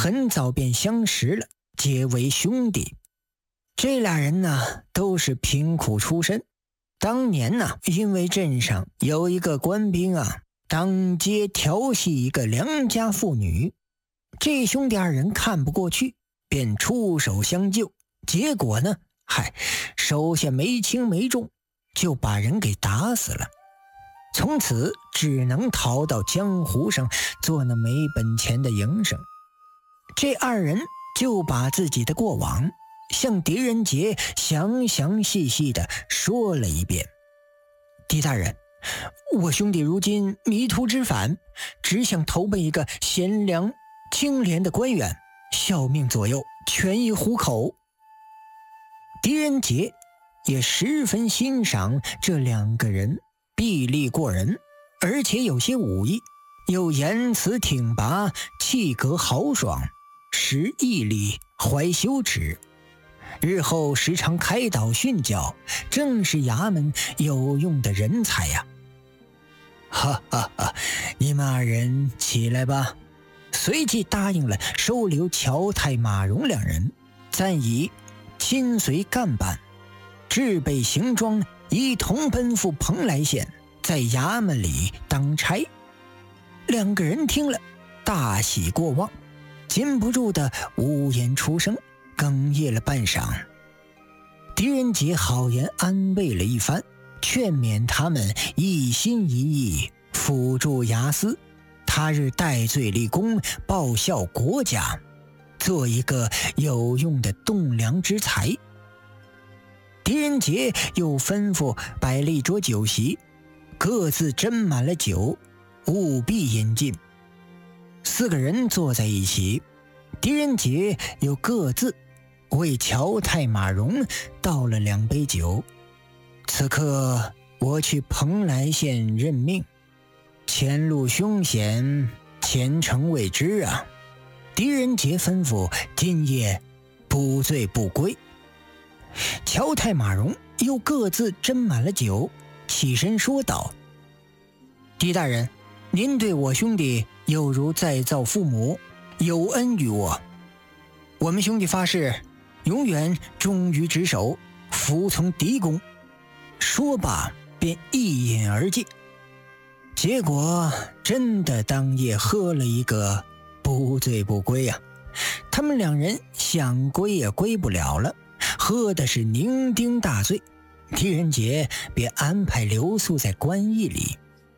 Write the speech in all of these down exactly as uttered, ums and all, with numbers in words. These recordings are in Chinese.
很早便相识了，结为兄弟。这俩人呢，都是贫苦出身。当年呢，因为镇上有一个官兵啊，当街调戏一个良家妇女，这兄弟二人看不过去，便出手相救。结果呢，嗨，手下没轻没重，就把人给打死了。从此只能逃到江湖上做那没本钱的营生。这二人就把自己的过往向狄仁杰详详细细地说了一遍。狄大人，我兄弟如今迷途知返，只想投奔一个贤良清廉的官员，效命左右，全以糊口。狄仁杰也十分欣赏这两个人，臂力过人，而且有些武艺，又言辞挺拔，气格豪爽，识义理，怀羞耻，日后时常开导训教，正是衙门有用的人才呀、啊！哈哈哈，你们二人起来吧。随即答应了收留乔太、马荣两人，暂以亲随干办，置备行装，一同奔赴蓬莱县，在衙门里当差。两个人听了，大喜过望，禁不住的呜咽出声，哽咽了半晌。狄仁杰好言安慰了一番，劝勉他们一心一意辅助衙司，他日戴罪立功，报效国家，做一个有用的栋梁之才。狄仁杰又吩咐摆了一桌酒席，各自斟满了酒，务必饮尽。四个人坐在一起，狄仁杰又各自为乔太、马荣倒了两杯酒。此刻我去蓬莱县任命，前路凶险，前程未知啊！狄仁杰吩咐今夜不醉不归。乔太、马荣又各自斟满了酒，起身说道：狄大人，您对我兄弟有如再造父母，有恩于我。我们兄弟发誓永远忠于职守，服从狄公。说罢便一饮而尽。结果真的当夜喝了一个不醉不归啊！他们两人想归也归不了了，喝的是酩酊大醉。狄仁杰便安排留宿在官驿里。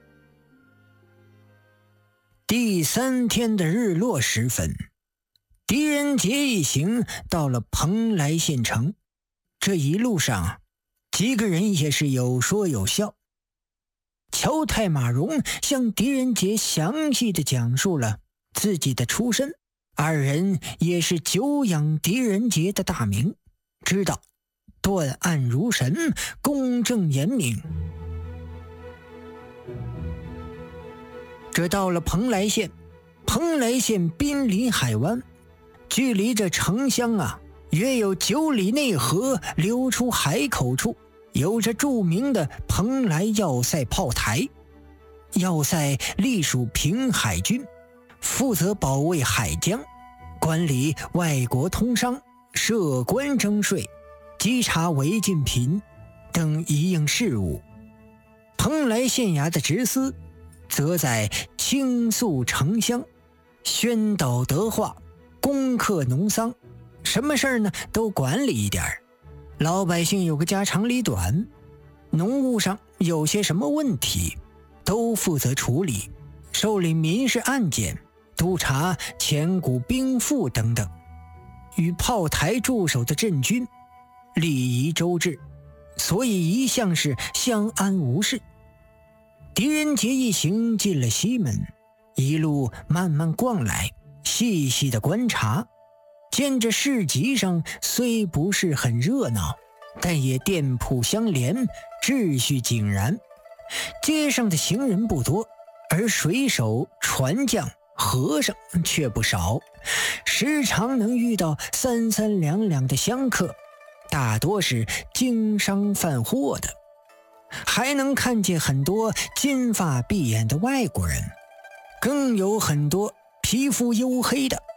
第三天的日落时分，狄仁杰一行到了蓬莱县城。这一路上，几个人也是有说有笑。乔太、马荣向狄仁杰详细地讲述了自己的出身，二人也是久仰狄仁杰的大名，知道断案如神，公正严明。这到了蓬莱县，蓬莱县濒临海湾，距离这城乡啊约有九里内河流出海口处，有着著名的蓬莱要塞炮台。要塞隶属平海军，负责保卫海疆，管理外国通商，设关征税，稽查违禁品等一应事务。蓬莱县衙的职司则在倾诉城乡，宣导德化，攻克农桑，什么事儿呢都管理一点儿。老百姓有个家长里短，农务上有些什么问题，都负责处理，受理民事案件，督查前股兵赋等等。与炮台驻守的镇军礼仪周至，所以一向是相安无事。狄仁杰一行进了西门，一路慢慢逛来，细细的观察，见这市集上虽不是很热闹，但也店铺相连，秩序井然。街上的行人不多，而水手、船匠、和尚却不少，时常能遇到三三两两的香客，大多是经商贩货的，还能看见很多金发碧眼的外国人，更有很多皮肤黝黑的，